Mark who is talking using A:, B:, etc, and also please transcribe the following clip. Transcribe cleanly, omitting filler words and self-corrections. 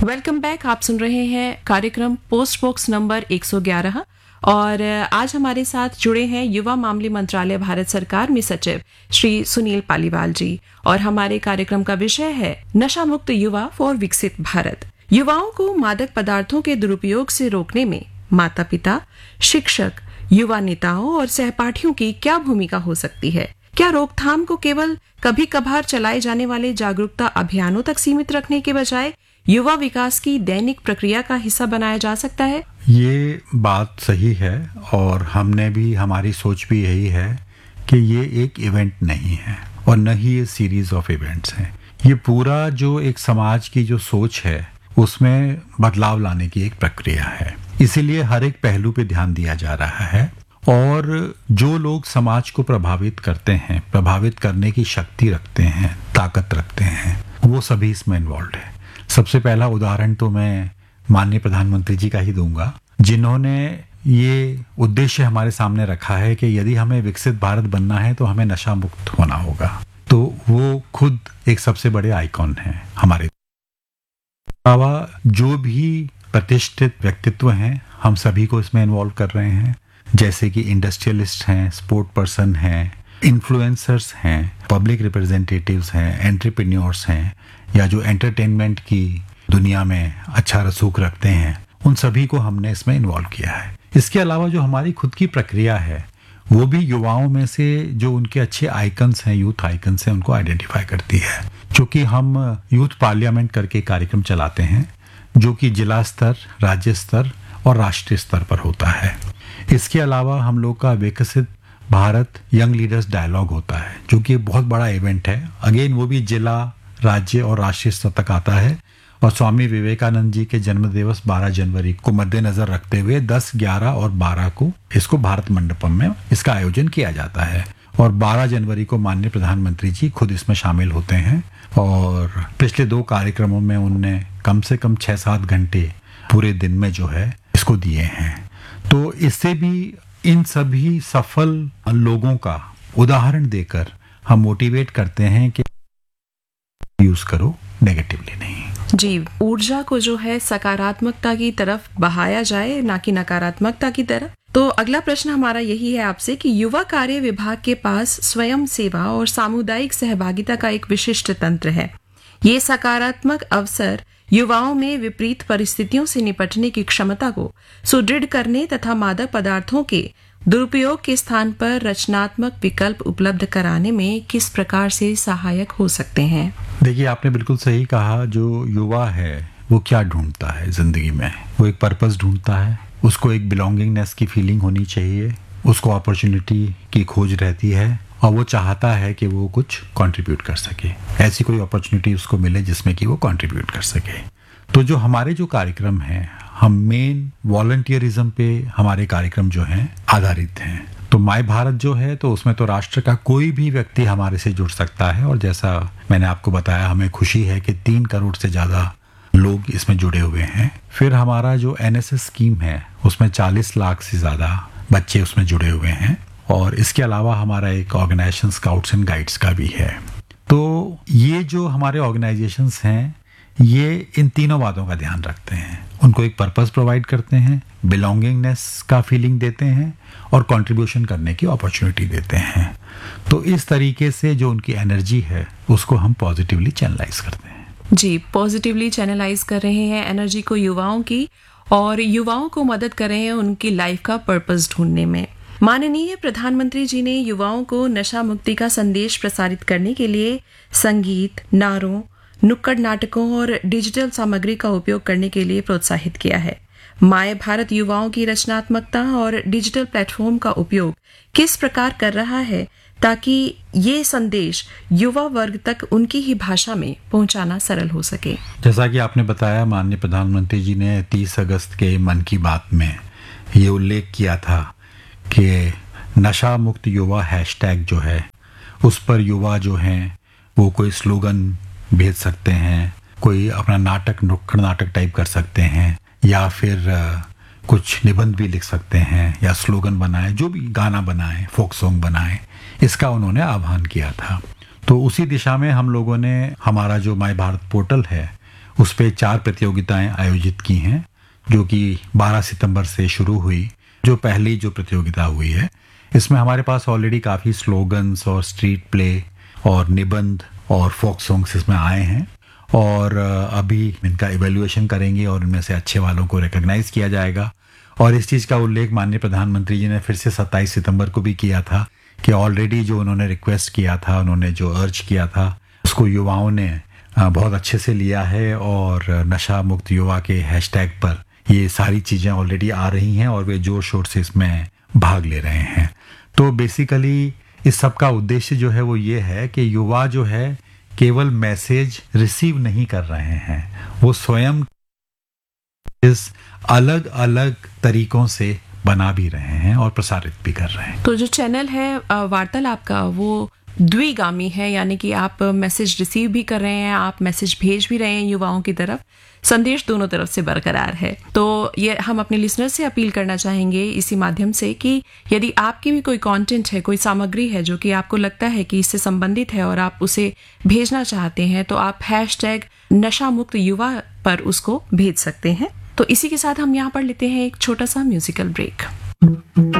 A: Welcome back. आप सुन रहे हैं कार्यक्रम पोस्ट बॉक्स नंबर 111 और आज हमारे साथ जुड़े हैं युवा मामले मंत्रालय भारत सरकार में सचिव श्री सुनील पालीवाल जी और हमारे कार्यक्रम का विषय है नशा मुक्त युवा फॉर विकसित भारत। युवाओं को मादक पदार्थों के दुरुपयोग से रोकने में माता पिता, शिक्षक, युवा नेताओं और सहपाठियों की क्या भूमिका हो सकती है? क्या रोकथाम को केवल कभी कभार चलाए जाने वाले जागरूकता अभियानों तक सीमित रखने के बजाय युवा विकास की दैनिक प्रक्रिया का हिस्सा बनाया जा सकता है?
B: ये बात सही है और हमने भी, हमारी सोच भी यही है कि ये एक इवेंट नहीं है और न ही ये सीरीज ऑफ इवेंट्स हैं। ये पूरा जो एक समाज की जो सोच है उसमें बदलाव लाने की एक प्रक्रिया है। इसीलिए हर एक पहलू पे ध्यान दिया जा रहा है और जो लोग समाज को प्रभावित करते हैं, प्रभावित करने की शक्ति रखते हैं, ताकत रखते हैं, वो सभी इसमें इन्वॉल्व है। सबसे पहला उदाहरण तो मैं माननीय प्रधानमंत्री जी का ही दूंगा, जिन्होंने ये उद्देश्य हमारे सामने रखा है कि यदि हमें विकसित भारत बनना है तो हमें नशा मुक्त होना होगा। तो वो खुद एक सबसे बड़े आइकॉन हैं हमारे। अलावा जो भी प्रतिष्ठित व्यक्तित्व हैं, हम सभी को इसमें इन्वॉल्व कर रहे हैं, जैसे कि इंडस्ट्रियलिस्ट हैं, स्पोर्ट पर्सन हैं, इन्फ्लुएंसर्स हैं, पब्लिक रिप्रेजेंटेटिव्स हैं, एंटरप्रेन्योर्स हैं, या जो एंटरटेनमेंट की दुनिया में अच्छा रसूख रखते हैं, उन सभी को हमने इसमें इन्वॉल्व किया है। इसके अलावा जो हमारी खुद की प्रक्रिया है वो भी युवाओं में से जो उनके अच्छे आइकन्स हैं, यूथ आइकन्स हैं, उनको आइडेंटिफाई करती है। क्योंकि हम यूथ पार्लियामेंट करके कार्यक्रम चलाते हैं जो कि जिला स्तर, राज्य स्तर और राष्ट्रीय स्तर पर होता है। इसके अलावा हम लोग का विकसित भारत यंग लीडर्स डायलॉग होता है जो कि बहुत बड़ा इवेंट है। अगेन वो भी जिला, राज्य और राष्ट्रीय स्तर तक आता है और स्वामी विवेकानंद जी के जन्म दिवस 12 जनवरी को मद्देनजर रखते हुए 10, 11 और 12 को इसको भारत मंडपम में इसका आयोजन किया जाता है और 12 जनवरी को माननीय प्रधानमंत्री जी खुद इसमें शामिल होते हैं और पिछले 2 कार्यक्रमों में उनने कम से कम 6-7 घंटे पूरे दिन में जो है इसको दिए हैं। तो इससे भी इन सभी सफल लोगों का उदाहरण देकर हम मोटिवेट करते हैं कि यूज करो, नेगेटिवली नहीं।
A: जी, ऊर्जा को जो है सकारात्मकता की तरफ बहाया जाए, ना कि नकारात्मकता की तरफ। तो अगला प्रश्न हमारा यही है आपसे कि युवा कार्य विभाग के पास स्वयं सेवा और सामुदायिक सहभागिता का एक विशिष्ट तंत्र है। ये सकारात्मक अवसर युवाओं में विपरीत परिस्थितियों से निपटने की क्षमता को सुदृढ़ करने तथा मादक पदार्थों के दुरुपयोग के स्थान पर रचनात्मक विकल्प उपलब्ध कराने में किस प्रकार से सहायक हो सकते हैं?
B: देखिए, आपने बिल्कुल सही कहा। जो युवा है वो क्या ढूंढता है जिंदगी में? वो एक पर्पस ढूंढता है, उसको एक बिलोंगिंगनेस की फीलिंग होनी चाहिए, उसको अपॉर्चुनिटी की खोज रहती है और वो चाहता है कि वो कुछ कंट्रीब्यूट कर सके, ऐसी कोई अपॉर्चुनिटी उसको मिले जिसमें कि वो कंट्रीब्यूट कर सके। तो जो हमारे जो कार्यक्रम हैं, हम मेन वॉलंटियरिज्म पे हमारे कार्यक्रम जो हैं आधारित हैं। तो माय भारत जो है तो उसमें तो राष्ट्र का कोई भी व्यक्ति हमारे से जुड़ सकता है और जैसा मैंने आपको बताया, हमें खुशी है कि 3 करोड़ से ज्यादा लोग इसमें जुड़े हुए हैं। फिर हमारा जो एनएसएस स्कीम है उसमें 40 लाख से ज्यादा बच्चे उसमें जुड़े हुए हैं और इसके अलावा हमारा एक ऑर्गेनाइजेशन स्काउट्स एंड गाइड्स का भी है। तो ये जो हमारे ऑर्गेनाइजेशंस हैं ये इन तीनों बातों का ध्यान रखते हैं, उनको एक पर्पस प्रोवाइड करते हैं, बिलोंगिंगनेस का फीलिंग देते हैं और कंट्रीब्यूशन करने की अपॉर्चुनिटी देते हैं। तो इस तरीके से जो उनकी एनर्जी है उसको हम पॉजिटिवली चैनलाइज करते हैं।
A: जी, पॉजिटिवली चैनलाइज कर रहे हैं एनर्जी को युवाओं की और युवाओं को मदद कर रहे हैं उनकी लाइफ का पर्पस ढूंढने में। माननीय प्रधानमंत्री जी ने युवाओं को नशा मुक्ति का संदेश प्रसारित करने के लिए संगीत, नारों, नुक्कड़ नाटकों और डिजिटल सामग्री का उपयोग करने के लिए प्रोत्साहित किया है। माय भारत युवाओं की रचनात्मकता और डिजिटल प्लेटफॉर्म का उपयोग किस प्रकार कर रहा है ताकि ये संदेश युवा वर्ग तक उनकी ही भाषा में पहुंचाना सरल हो सके?
B: जैसा कि आपने बताया, माननीय प्रधानमंत्री जी ने 30 अगस्त के मन की बात में ये उल्लेख किया था कि नशा मुक्त युवा हैशटैग जो है उस पर युवा जो हैं वो कोई स्लोगन भेज सकते हैं, कोई अपना नाटक, नुक्कड़ नाटक टाइप कर सकते हैं या फिर कुछ निबंध भी लिख सकते हैं या स्लोगन बनाए, जो भी गाना बनाए, फोक सॉन्ग बनाए। इसका उन्होंने आह्वान किया था। तो उसी दिशा में हम लोगों ने हमारा जो माय भारत पोर्टल है उस पे 4 प्रतियोगिताएं आयोजित की हैं, जो कि 12 सितंबर से शुरू हुई। जो पहली जो प्रतियोगिता हुई है, इसमें हमारे पास ऑलरेडी काफ़ी स्लोगन्स और स्ट्रीट प्ले और निबंध और फोक सॉन्ग्स इसमें आए हैं, और अभी इनका इवैल्यूएशन करेंगे और इनमें से अच्छे वालों को रिकॉग्नाइज किया जाएगा। और इस चीज़ का उल्लेख माननीय प्रधानमंत्री जी ने फिर से 27 सितंबर को भी किया था कि ऑलरेडी जो उन्होंने रिक्वेस्ट किया था, उन्होंने जो अर्ज किया था, उसको युवाओं ने बहुत अच्छे से लिया है, और नशा मुक्त युवा के हैशटैग पर ये सारी चीज़ें ऑलरेडी आ रही हैं और वे जोर शोर से इसमें भाग ले रहे हैं। तो बेसिकली इस सब का उद्देश्य जो है वो ये है कि युवा जो है केवल मैसेज रिसीव नहीं कर रहे हैं, वो स्वयं इस अलग अलग तरीकों से बना भी रहे हैं और प्रसारित भी कर रहे हैं।
A: तो जो चैनल है वार्तालाप का, वो द्विगामी है, यानी कि आप मैसेज रिसीव भी कर रहे हैं, आप मैसेज भेज भी रहे हैं युवाओं की तरफ, संदेश दोनों तरफ से बरकरार है। तो ये हम अपने लिसनर से अपील करना चाहेंगे इसी माध्यम से कि यदि आपकी भी कोई कंटेंट है, कोई सामग्री है जो कि आपको लगता है कि इससे संबंधित है और आप उसे भेजना चाहते हैं, तो आप #नशा मुक्त युवा पर उसको भेज सकते हैं। तो इसी के साथ हम यहाँ पर लेते हैं एक छोटा सा म्यूजिकल ब्रेक।